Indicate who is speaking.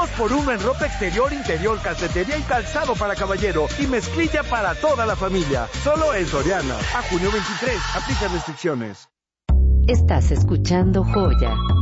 Speaker 1: 2x1 en ropa exterior, interior, calcetería y calzado para caballero. Y mezclilla para toda la familia. Solo en Soriana. A junio 23. Aplica restricciones.
Speaker 2: Estás escuchando Joya